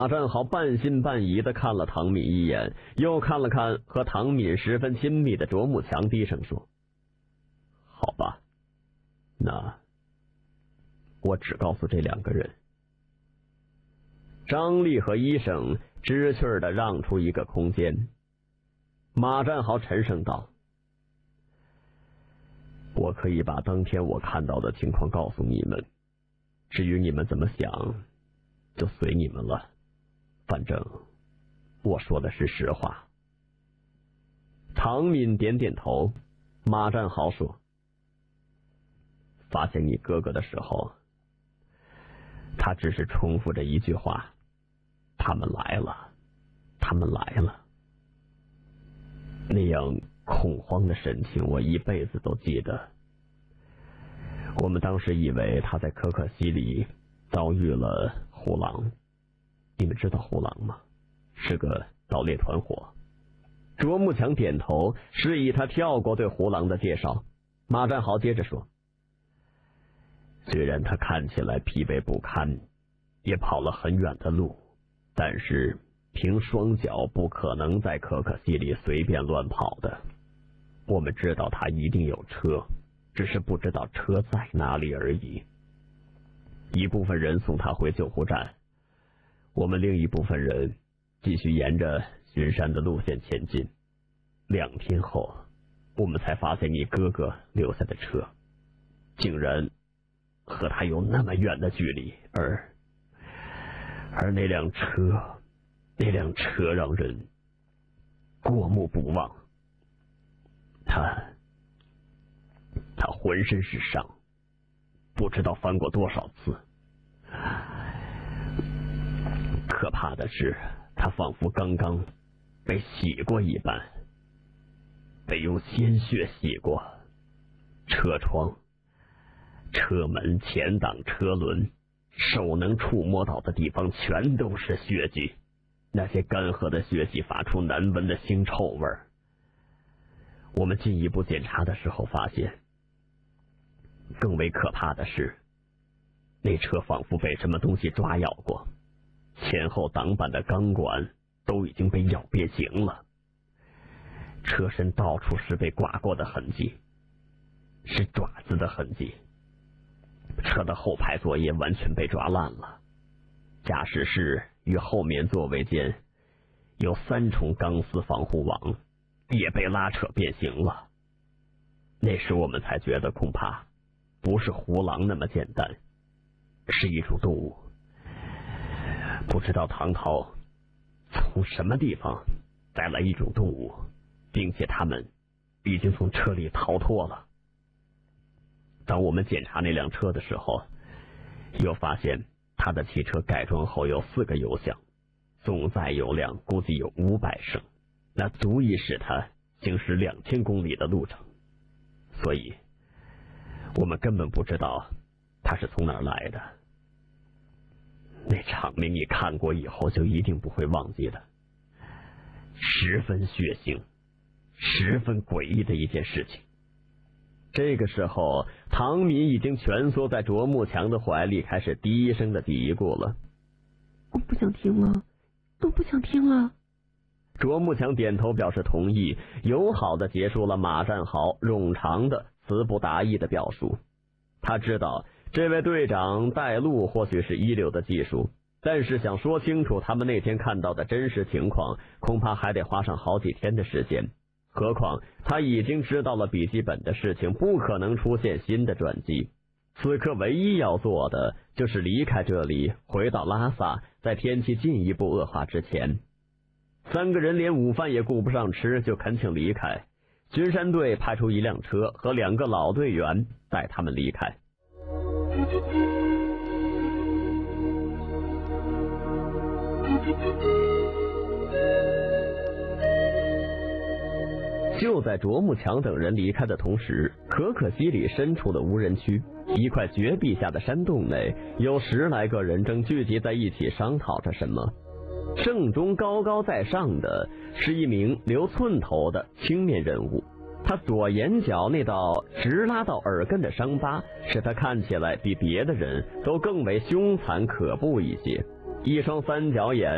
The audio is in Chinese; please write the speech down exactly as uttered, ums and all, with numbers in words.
马占豪半信半疑地看了唐敏一眼，又看了看和唐敏十分亲密的卓木强，低声说：“好吧，那我只告诉这两个人。”张丽和医生知趣地让出一个空间。马占豪沉声道：“我可以把当天我看到的情况告诉你们，至于你们怎么想，就随你们了。反正我说的是实话。”唐敏点点头。马占豪说：“发现你哥哥的时候，他只是重复着一句话：他们来了，他们来了。那样恐慌的神情我一辈子都记得。我们当时以为他在可可西里遭遇了虎狼。你们知道虎狼吗？是个盗猎团伙。”卓木强点头，示意他跳过对虎狼的介绍。马占豪接着说：“虽然他看起来疲惫不堪，也跑了很远的路，但是凭双脚不可能在可可西里随便乱跑的。我们知道他一定有车，只是不知道车在哪里而已。一部分人送他回救护站，我们另一部分人继续沿着巡山的路线前进。两天后，我们才发现你哥哥留下的车竟然和他有那么远的距离，而而那辆车那辆车让人过目不忘。他他浑身是伤，不知道翻过多少次。可怕的是，他仿佛刚刚被洗过一般，被用鲜血洗过。车窗、车门、前挡、车轮，手能触摸到的地方全都是血迹。那些干涸的血迹发出难闻的腥臭味儿。我们进一步检查的时候发现，更为可怕的是，那车仿佛被什么东西抓咬过，前后挡板的钢管都已经被咬变形了，车身到处是被刮过的痕迹，是爪子的痕迹。车的后排座椅完全被抓烂了，驾驶室与后面座位间有三重钢丝防护网，也被拉扯变形了。那时我们才觉得恐怕不是胡狼那么简单，是一种动物。不知道唐涛从什么地方带来一种动物，并且他们已经从车里逃脱了。当我们检查那辆车的时候，又发现他的汽车改装后有四个油箱，总载油量估计有五百升，那足以使他行驶两千公里的路程。所以我们根本不知道他是从哪儿来的。那场面你看过以后就一定不会忘记的，十分血腥，十分诡异的一件事情。这个时候，唐敏已经蜷缩在卓木强的怀里，开始低声的嘀咕了：“ 我不想听了，都不想听了。” 卓木强点头表示同意，友好的结束了马占豪冗长的词不达意的表述。他知道这位队长带路或许是一流的技术，但是想说清楚他们那天看到的真实情况，恐怕还得花上好几天的时间。何况他已经知道了笔记本的事情，不可能出现新的转机。此刻唯一要做的就是离开这里，回到拉萨，在天气进一步恶化之前。三个人连午饭也顾不上吃，就恳请离开。巡山队派出一辆车和两个老队员带他们离开。就在卓木强等人离开的同时，可可西里深处的无人区，一块绝壁下的山洞内，有十来个人正聚集在一起商讨着什么。正中高高在上的是一名留寸头的青面人物，他左眼角那道直拉到耳根的伤疤，使他看起来比别的人都更为凶残可怖一些。一双三角眼